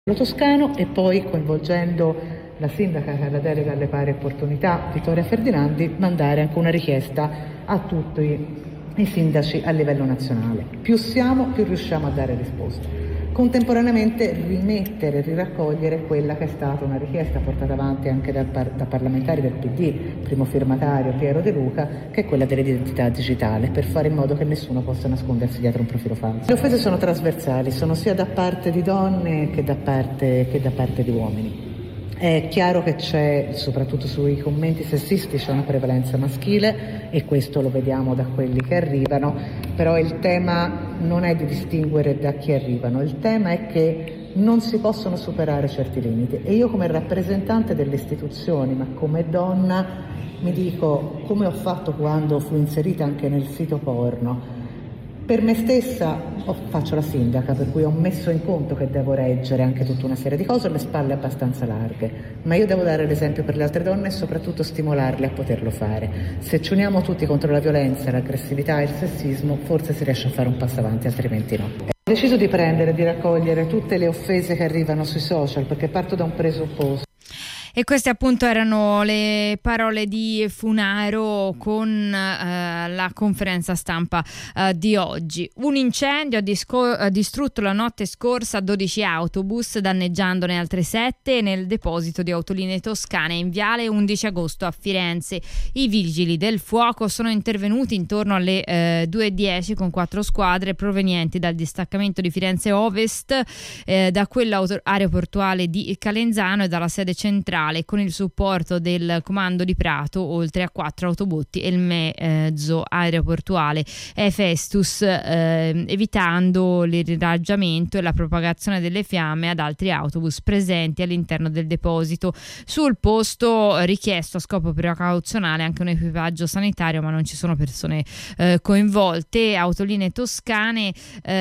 Toscano e poi coinvolgendo la sindaca che ha la delega alle pari opportunità, Vittoria Ferdinandi, mandare anche una richiesta a tutti i sindaci a livello nazionale. Più siamo, più riusciamo a dare risposte. Contemporaneamente riraccogliere quella che è stata una richiesta portata avanti anche da parlamentari del PD, primo firmatario Piero De Luca, che è quella dell'identità digitale, per fare in modo che nessuno possa nascondersi dietro un profilo falso. Le offese sono trasversali, sono sia da parte di donne che da parte di uomini. È chiaro che c'è, soprattutto sui commenti sessisti, c'è una prevalenza maschile e questo lo vediamo da quelli che arrivano, però il tema non è di distinguere da chi arrivano, il tema è che non si possono superare certi limiti e io come rappresentante delle istituzioni, ma come donna, mi dico, come ho fatto quando fui inserita anche nel sito porno, per me stessa faccio la sindaca, per cui ho messo in conto che devo reggere anche tutta una serie di cose, ho le spalle abbastanza larghe, ma io devo dare l'esempio per le altre donne e soprattutto stimolarle a poterlo fare. Se ci uniamo tutti contro la violenza, l'aggressività e il sessismo, forse si riesce a fare un passo avanti, altrimenti no. Ho deciso di raccogliere tutte le offese che arrivano sui social, perché parto da un presupposto. E queste appunto erano le parole di Funaro con la conferenza stampa di oggi. Un incendio ha distrutto la notte scorsa 12 autobus, danneggiandone altre 7 nel deposito di Autolinee Toscane in viale 11 agosto a Firenze. I vigili del fuoco sono intervenuti intorno alle 2:10 con 4 squadre provenienti dal distaccamento di Firenze Ovest, da quella aeroportuale di Calenzano e dalla sede centrale, con il supporto del comando di Prato, oltre a 4 autobotti e il mezzo aeroportuale Festus, evitando l'irraggiamento e la propagazione delle fiamme ad altri autobus presenti all'interno del deposito. Sul posto richiesto a scopo precauzionale anche un equipaggio sanitario, ma non ci sono persone coinvolte. Autolinee Toscane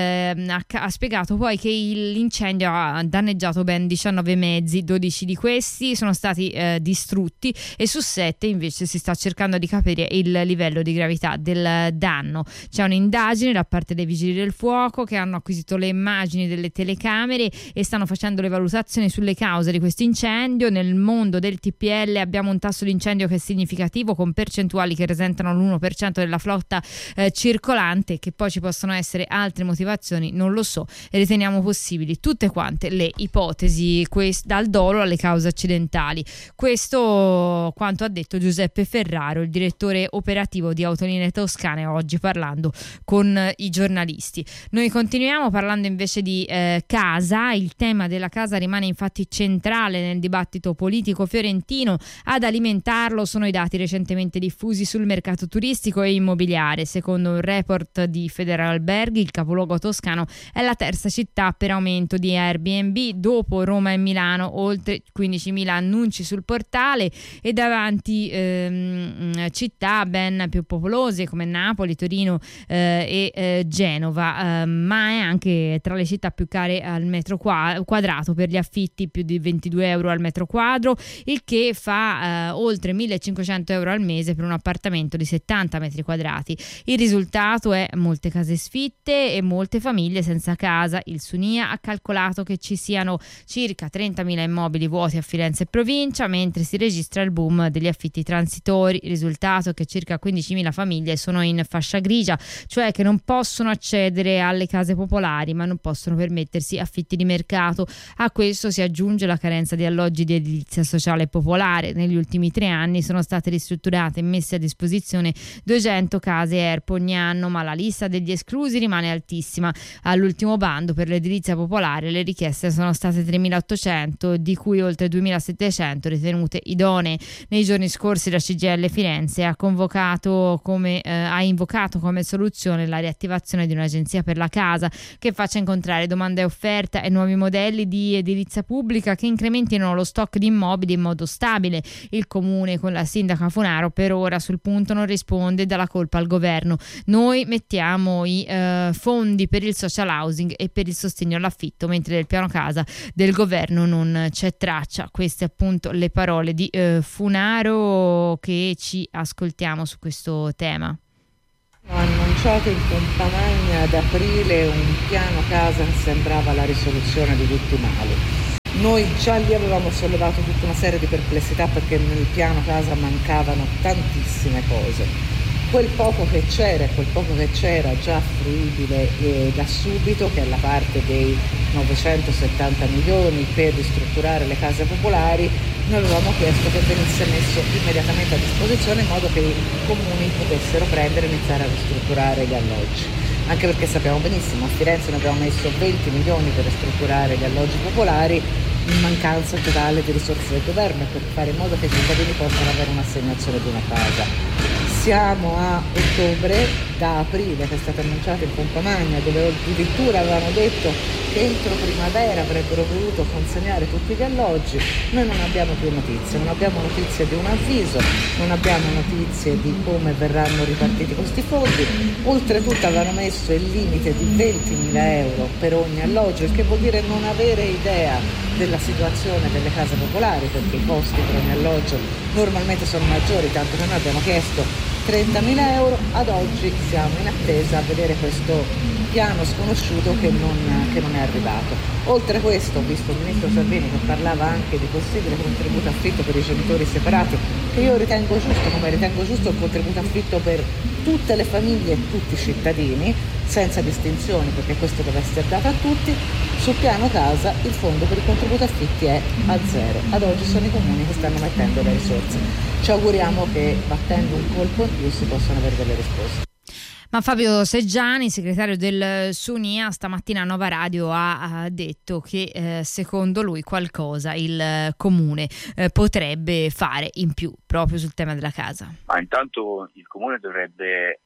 ha spiegato poi che l'incendio ha danneggiato ben 19 mezzi, 12 di questi sono stati distrutti e su 7 invece si sta cercando di capire il livello di gravità del danno. C'è un'indagine da parte dei vigili del fuoco che hanno acquisito le immagini delle telecamere e stanno facendo le valutazioni sulle cause di questo incendio. Nel mondo del TPL abbiamo un tasso di incendio che è significativo, con percentuali che rasentano l'1% della flotta circolante. Che poi ci possono essere altre motivazioni non lo so, e riteniamo possibili tutte quante le ipotesi, dal dolo alle cause accidentali. Questo quanto ha detto Giuseppe Ferraro, il direttore operativo di Autolinee Toscane, oggi parlando con i giornalisti. Noi continuiamo parlando invece di casa. Il tema della casa rimane infatti centrale nel dibattito politico fiorentino. Ad alimentarlo sono i dati recentemente diffusi sul mercato turistico e immobiliare. Secondo un report di Federalberghi, il capoluogo toscano è la terza città per aumento di Airbnb dopo Roma e Milano, oltre 15.000 annunci sul portale, e davanti città ben più popolose come Napoli, Torino e Genova, ma è anche tra le città più care al metro quadrato per gli affitti, più di 22 euro al metro quadro, il che fa oltre 1.500 euro al mese per un appartamento di 70 metri quadrati. Il risultato è molte case sfitte e molte famiglie senza casa. Il Sunia ha calcolato che ci siano circa 30.000 immobili vuoti a Firenze e provincia, mentre si registra il boom degli affitti transitori. Il risultato è che circa 15.000 famiglie sono in fascia grigia, cioè che non possono accedere alle case popolari ma non possono permettersi affitti di mercato. A questo si aggiunge la carenza di alloggi di edilizia sociale popolare. Negli ultimi 3 anni sono state ristrutturate e messe a disposizione 200 case ERP ogni anno, ma la lista degli esclusi rimane altissima. All'ultimo bando per l'edilizia popolare le richieste sono state 3.800, di cui oltre 2.700 ritenute idonee. Nei giorni scorsi la CGIL Firenze ha invocato come soluzione la riattivazione di un'agenzia per la casa che faccia incontrare domanda e offerta e nuovi modelli di edilizia pubblica che incrementino lo stock di immobili in modo stabile. Il comune, con la sindaca Funaro, per ora sul punto non risponde, dà la colpa al governo. Noi mettiamo i fondi per il social housing e per il sostegno all'affitto, mentre del piano casa del governo non c'è traccia. Queste appunto le parole di Funaro, che ci ascoltiamo su questo tema. Ho annunciato in pompa magna ad aprile un piano casa che sembrava la risoluzione di tutti i mali. Noi già lì avevamo sollevato tutta una serie di perplessità perché nel piano casa mancavano tantissime cose. Quel poco che c'era già fruibile da subito, che è la parte dei 970 milioni per ristrutturare le case popolari, noi avevamo chiesto che venisse messo immediatamente a disposizione in modo che i comuni potessero prendere e iniziare a ristrutturare gli alloggi. Anche perché sappiamo benissimo, a Firenze noi abbiamo messo 20 milioni per ristrutturare gli alloggi popolari in mancanza totale di risorse del governo per fare in modo che i cittadini possano avere un'assegnazione di una casa. Siamo a ottobre, da aprile che è stata annunciata in pompa magna, dove addirittura avevano detto che entro primavera avrebbero voluto consegnare tutti gli alloggi. Noi non abbiamo più notizie, non abbiamo notizie di un avviso, non abbiamo notizie di come verranno ripartiti questi fondi. Oltretutto avevano messo il limite di 20.000 euro per ogni alloggio, il che vuol dire non avere idea della situazione delle case popolari, perché i costi per ogni alloggio normalmente sono maggiori, tanto che noi abbiamo chiesto 30.000 euro, ad oggi siamo in attesa a vedere questo piano sconosciuto che non è arrivato. Oltre a questo ho visto il ministro Salvini che parlava anche di possibile contributo affitto per i genitori separati, che io ritengo giusto, come ritengo giusto il contributo affitto per tutte le famiglie e tutti i cittadini, senza distinzioni, perché questo deve essere dato a tutti. Sul piano casa il fondo per i contributi affitti è a zero. Ad oggi sono i comuni che stanno mettendo le risorse. Ci auguriamo che battendo un colpo in più si possano avere delle risposte. Ma Fabio Seggiani, segretario del SUNIA, stamattina a Nova Radio ha detto che secondo lui qualcosa il comune potrebbe fare in più proprio sul tema della casa. Ma intanto il comune dovrebbe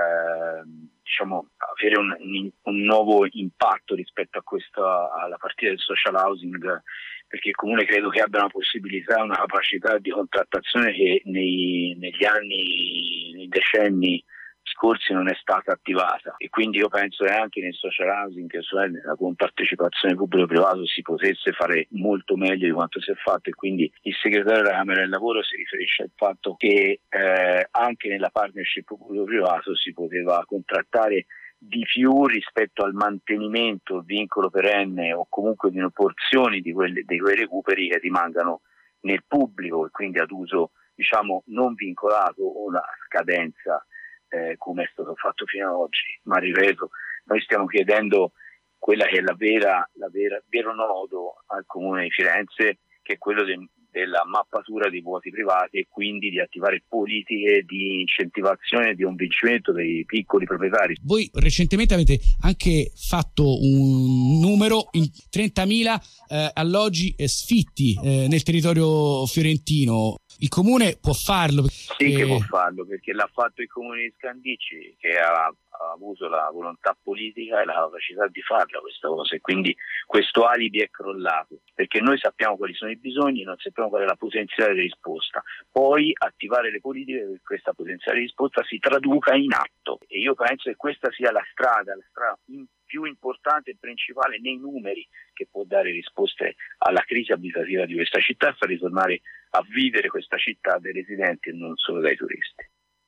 avere un nuovo impatto rispetto a alla partita del social housing, perché il comune credo che abbia una possibilità, una capacità di contrattazione che nei decenni scorsi non è stata attivata, e quindi io penso che anche nel social housing, cioè nella compartecipazione pubblico-privato, si potesse fare molto meglio di quanto si è fatto. E quindi il segretario della Camera del Lavoro si riferisce al fatto che anche nella partnership pubblico-privato si poteva contrattare di più rispetto al mantenimento, vincolo perenne o comunque di porzioni di quei recuperi che rimangano nel pubblico, e quindi ad uso non vincolato o una scadenza come è stato fatto fino ad oggi. Ma ripeto, noi stiamo chiedendo quella che è vero nodo al Comune di Firenze, che è quello della mappatura dei vuoti privati, e quindi di attivare politiche di incentivazione e di convincimento dei piccoli proprietari. Voi recentemente avete anche fatto un numero in 30.000 alloggi sfitti nel territorio fiorentino. Il comune può farlo? Sì, che può farlo, perché l'ha fatto il comune di Scandicci, che ha avuto la volontà politica e la capacità di farla questa cosa, e quindi questo alibi è crollato, perché noi sappiamo quali sono i bisogni, non sappiamo qual è la potenziale di risposta. Poi attivare le politiche per questa potenziale risposta si traduca in atto, e io penso che questa sia la strada più importante e principale nei numeri, che può dare risposte alla crisi abitativa di questa città e far ritornare a vivere questa città dai residenti e non solo dai turisti.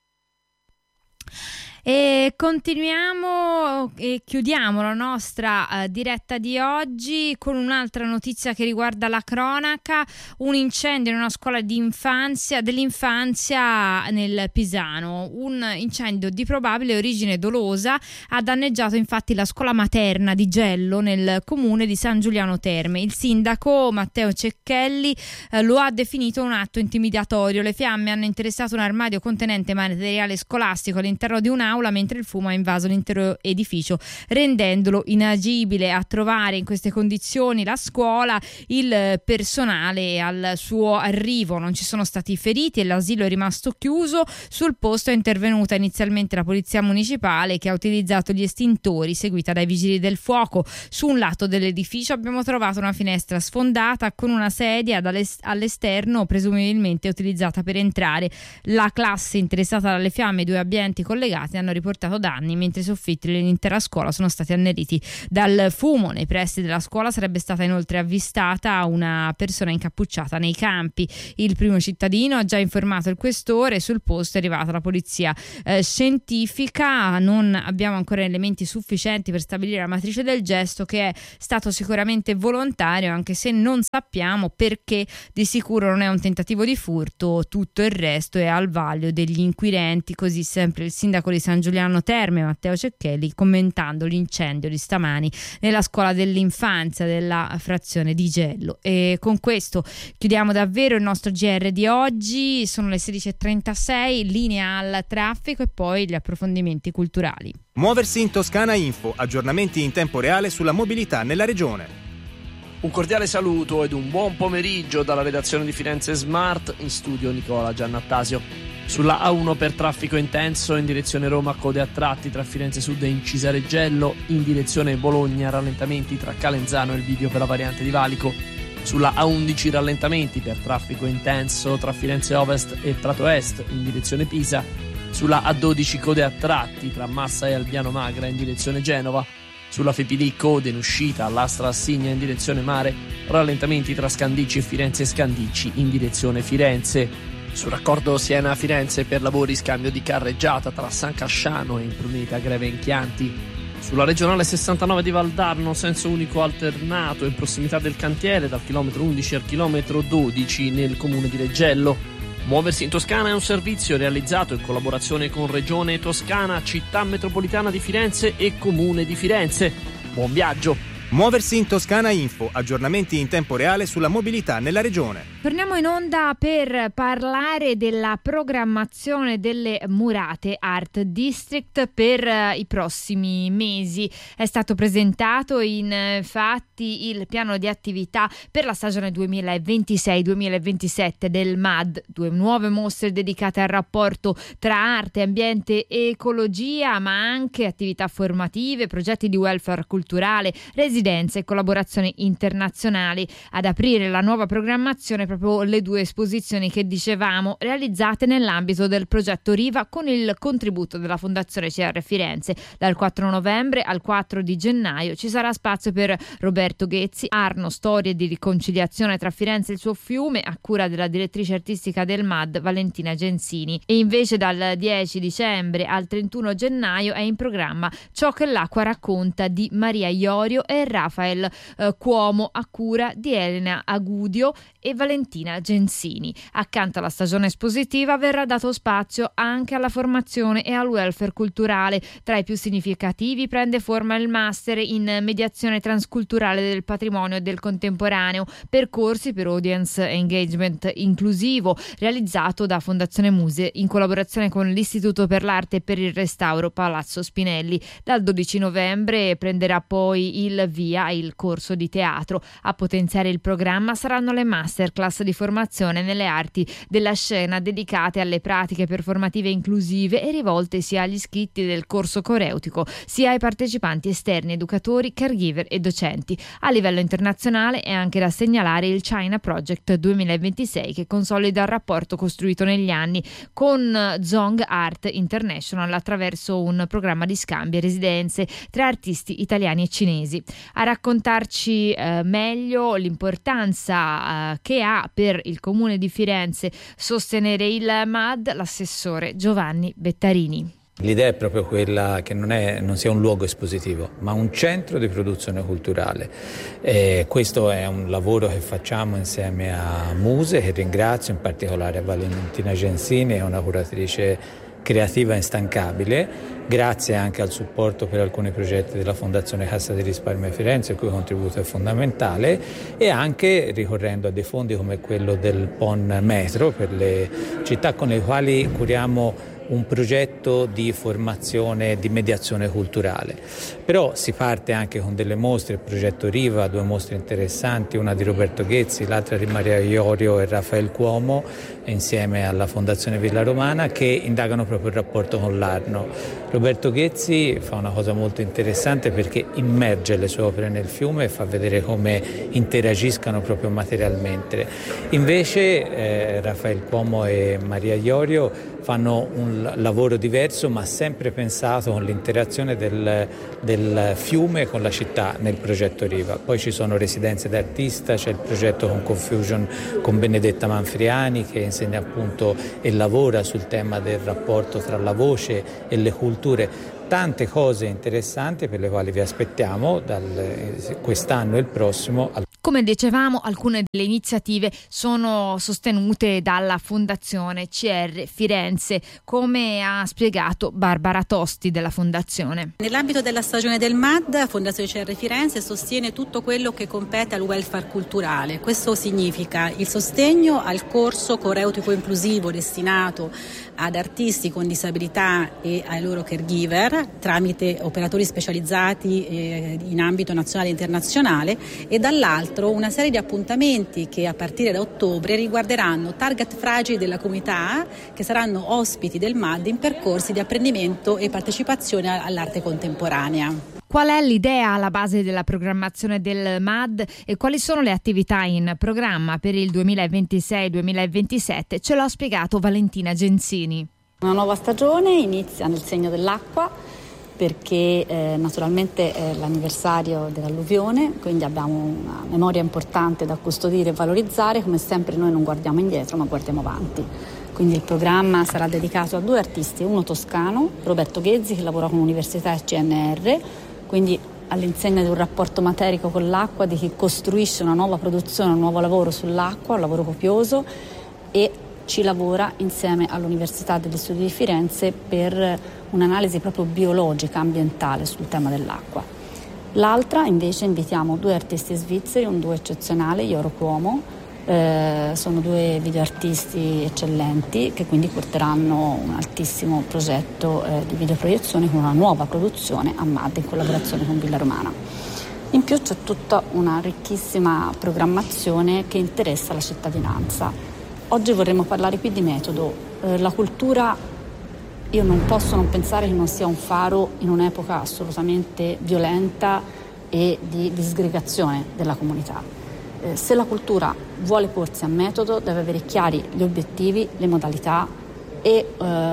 E continuiamo e chiudiamo la nostra diretta di oggi con un'altra notizia che riguarda la cronaca: un incendio in una scuola dell'infanzia nel Pisano. Un incendio di probabile origine dolosa ha danneggiato infatti la scuola materna di Gello nel comune di San Giuliano Terme. Il sindaco Matteo Cecchelli lo ha definito un atto intimidatorio. Le fiamme hanno interessato un armadio contenente materiale scolastico all'interno di un'aula, mentre il fumo ha invaso l'intero edificio, rendendolo inagibile. A trovare in queste condizioni la scuola, il personale al suo arrivo. Non ci sono stati feriti e l'asilo è rimasto chiuso. Sul posto è intervenuta inizialmente la polizia municipale, che ha utilizzato gli estintori, seguita dai vigili del fuoco. Su un lato dell'edificio abbiamo trovato una finestra sfondata con una sedia all'esterno, presumibilmente utilizzata per entrare. La classe interessata dalle fiamme e 2 ambienti collegati hanno riportato danni, mentre i soffitti dell'intera scuola sono stati anneriti dal fumo. Nei pressi della scuola sarebbe stata inoltre avvistata una persona incappucciata nei campi. Il primo cittadino ha già informato il questore, sul posto è arrivata la polizia scientifica. Non abbiamo ancora elementi sufficienti per stabilire la matrice del gesto, che è stato sicuramente volontario, anche se non sappiamo perché. Di sicuro non è un tentativo di furto, tutto il resto è al vaglio degli inquirenti. Così sempre il sindaco di San Giuliano Terme, Matteo Cecchelli, commentando l'incendio di stamani nella scuola dell'infanzia della frazione di Gello. E con questo chiudiamo davvero il nostro GR di oggi. Sono le 16:36, linea al traffico e poi gli approfondimenti culturali. Muoversi in Toscana Info, aggiornamenti in tempo reale sulla mobilità nella regione. Un cordiale saluto ed un buon pomeriggio dalla redazione di Firenze Smart, in studio Nicola Giannattasio. Sulla A1 per traffico intenso in direzione Roma, code a tratti tra Firenze Sud e Incisareggello, in direzione Bologna rallentamenti tra Calenzano e il bivio per la variante di Valico. Sulla A11 rallentamenti per traffico intenso tra Firenze Ovest e Prato Est in direzione Pisa. Sulla A12 code a tratti tra Massa e Albiano Magra in direzione Genova. Sulla Fepilì code in uscita all'Astra Assigna in direzione mare, rallentamenti tra Scandicci e Firenze Scandicci in direzione Firenze. Sul raccordo Siena-Firenze per lavori scambio di carreggiata tra San Casciano e Impruneta Greve in Chianti. Sulla regionale 69 di Valdarno, senso unico alternato in prossimità del cantiere dal chilometro 11 al chilometro 12 nel comune di Reggello. Muoversi in Toscana è un servizio realizzato in collaborazione con Regione Toscana, Città Metropolitana di Firenze e Comune di Firenze. Buon viaggio! Muoversi in Toscana Info, aggiornamenti in tempo reale sulla mobilità nella regione. Torniamo in onda per parlare della programmazione delle Murate Art District per i prossimi mesi. È stato presentato infatti il piano di attività per la stagione 2026-2027 del MAD, 2 nuove mostre dedicate al rapporto tra arte, ambiente e ecologia, ma anche attività formative, progetti di welfare culturale, residenze e collaborazioni internazionali. Ad aprire la nuova programmazione proprio le 2 esposizioni che dicevamo, realizzate nell'ambito del progetto Riva con il contributo della Fondazione CR Firenze. Dal 4 novembre al 4 di gennaio ci sarà spazio per Roberto Ghezzi, Arno, storie di riconciliazione tra Firenze e il suo fiume, a cura della direttrice artistica del MAD Valentina Gensini. E invece dal 10 dicembre al 31 gennaio è in programma Ciò che l'acqua racconta di Maria Iorio e Rafael Cuomo, a cura di Elena Agudio e Valentina Gensini. Accanto alla stagione espositiva verrà dato spazio anche alla formazione e al welfare culturale. Tra i più significativi prende forma il master in mediazione transculturale del patrimonio e del contemporaneo, percorsi per audience engagement inclusivo, realizzato da Fondazione Muse in collaborazione con l'Istituto per l'Arte e per il Restauro Palazzo Spinelli. Dal 12 novembre prenderà poi il via il corso di teatro. A potenziare il programma saranno le masterclass di formazione nelle arti della scena dedicate alle pratiche performative inclusive e rivolte sia agli iscritti del corso coreutico sia ai partecipanti esterni, educatori, caregiver e docenti. A livello internazionale è anche da segnalare il China Project 2026, che consolida il rapporto costruito negli anni con Zong Art International attraverso un programma di scambi e residenze tra artisti italiani e cinesi. A raccontarci meglio l'importanza che ha per il Comune di Firenze sostenere il MAD l'assessore Giovanni Bettarini. L'idea è proprio quella che non sia un luogo espositivo, ma un centro di produzione culturale. Questo è un lavoro che facciamo insieme a Muse, che ringrazio, in particolare a Valentina Gensini, è una curatrice creativa instancabile, grazie anche al supporto per alcuni progetti della Fondazione Cassa di Risparmio di Firenze, il cui contributo è fondamentale, e anche ricorrendo a dei fondi come quello del PON Metro per le città, con i quali curiamo un progetto di formazione, di mediazione culturale. Però si parte anche con delle mostre, il progetto Riva, 2 mostre interessanti, una di Roberto Ghezzi, l'altra di Maria Iorio e Rafael Cuomo, insieme alla Fondazione Villa Romana, che indagano proprio il rapporto con l'Arno. Roberto Ghezzi fa una cosa molto interessante perché immerge le sue opere nel fiume e fa vedere come interagiscano proprio materialmente. Invece Rafael Cuomo e Maria Iorio fanno un lavoro diverso ma sempre pensato con l'interazione del fiume con la città nel progetto Riva. Poi ci sono residenze d'artista, c'è il progetto con Confusion con Benedetta Manfriani che insegna appunto e lavora sul tema del rapporto tra la voce e le culture. Tante cose interessanti per le quali vi aspettiamo quest'anno e il prossimo. Come dicevamo, alcune delle iniziative sono sostenute dalla Fondazione CR Firenze, come ha spiegato Barbara Tosti della Fondazione. Nell'ambito della stagione del MAD, Fondazione CR Firenze sostiene tutto quello che compete al welfare culturale. Questo significa il sostegno al corso coreutico inclusivo destinato ad artisti con disabilità e ai loro caregiver tramite operatori specializzati in ambito nazionale e internazionale, e dall'altro una serie di appuntamenti che a partire da ottobre riguarderanno target fragili della comunità che saranno ospiti del MAD in percorsi di apprendimento e partecipazione all'arte contemporanea. Qual è l'idea alla base della programmazione del MAD e quali sono le attività in programma per il 2026-2027? Ce l'ha spiegato Valentina Genzini. Una nuova stagione inizia nel segno dell'acqua perché naturalmente è l'anniversario dell'alluvione, quindi abbiamo una memoria importante da custodire e valorizzare. Come sempre noi non guardiamo indietro ma guardiamo avanti. Quindi il programma sarà dedicato a 2 artisti, uno toscano, Roberto Ghezzi, che lavora con l'Università CNR, quindi all'insegna di un rapporto materico con l'acqua, di chi costruisce una nuova produzione, un nuovo lavoro sull'acqua, un lavoro copioso, e ci lavora insieme all'Università degli Studi di Firenze per un'analisi proprio biologica, ambientale sul tema dell'acqua. L'altra invece invitiamo 2 artisti svizzeri, un duo eccezionale, Ioro Cuomo. Sono 2 videoartisti eccellenti che quindi porteranno un altissimo progetto di videoproiezione con una nuova produzione a MAD in collaborazione con Villa Romana. In più c'è tutta una ricchissima programmazione che interessa la cittadinanza. Oggi vorremmo parlare qui di metodo. La cultura, io non posso non pensare che non sia un faro in un'epoca assolutamente violenta e di disgregazione della comunità. Se la cultura vuole porsi a metodo deve avere chiari gli obiettivi, le modalità e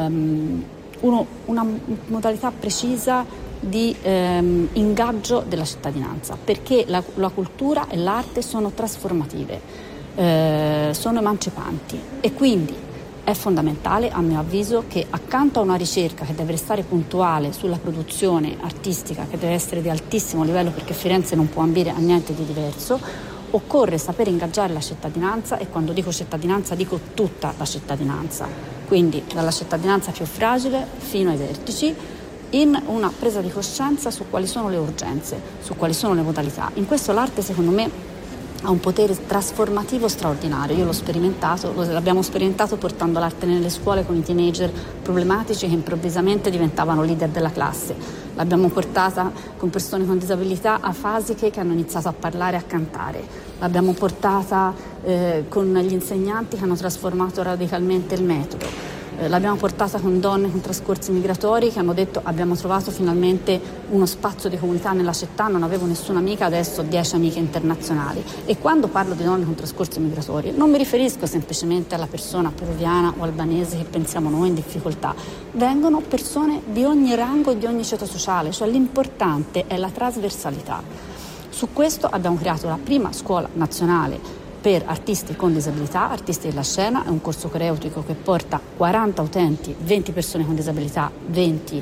una modalità precisa di ingaggio della cittadinanza, perché la cultura e l'arte sono trasformative, sono emancipanti, e quindi è fondamentale, a mio avviso, che accanto a una ricerca che deve restare puntuale sulla produzione artistica, che deve essere di altissimo livello perché Firenze non può ambire a niente di diverso, occorre sapere ingaggiare la cittadinanza, e quando dico cittadinanza dico tutta la cittadinanza, quindi dalla cittadinanza più fragile fino ai vertici, in una presa di coscienza su quali sono le urgenze, su quali sono le modalità. In questo l'arte, secondo me, ha un potere trasformativo straordinario. Io l'abbiamo sperimentato portando l'arte nelle scuole con i teenager problematici che improvvisamente diventavano leader della classe. L'abbiamo portata con persone con disabilità afasiche che hanno iniziato a parlare e a cantare. L'abbiamo portata con gli insegnanti che hanno trasformato radicalmente il metodo. L'abbiamo portata con donne con trascorsi migratori che hanno detto: abbiamo trovato finalmente uno spazio di comunità nella città, non avevo nessuna amica, adesso ho 10 amiche internazionali. E quando parlo di donne con trascorsi migratori non mi riferisco semplicemente alla persona peruviana o albanese che pensiamo noi in difficoltà, vengono persone di ogni rango e di ogni ceto sociale, cioè l'importante è la trasversalità. Su questo abbiamo creato la prima scuola nazionale per artisti con disabilità, artisti della scena. È un corso coreutico che porta 40 utenti, 20 persone con disabilità, 20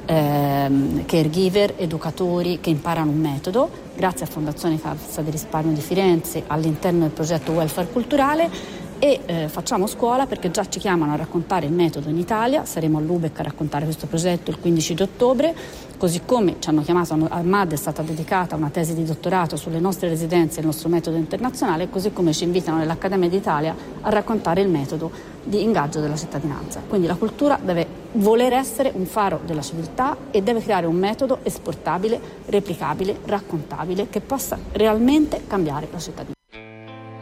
caregiver, educatori che imparano un metodo, grazie a Fondazione Cassa di Risparmio di Firenze all'interno del progetto Welfare Culturale. E facciamo scuola perché già ci chiamano a raccontare il metodo in Italia. Saremo a Lübeck a raccontare questo progetto il 15 di ottobre, così come ci hanno chiamato a MAD, è stata dedicata una tesi di dottorato sulle nostre residenze e il nostro metodo internazionale, così come ci invitano nell'Accademia d'Italia a raccontare il metodo di ingaggio della cittadinanza. Quindi la cultura deve voler essere un faro della civiltà e deve creare un metodo esportabile, replicabile, raccontabile, che possa realmente cambiare la cittadinanza.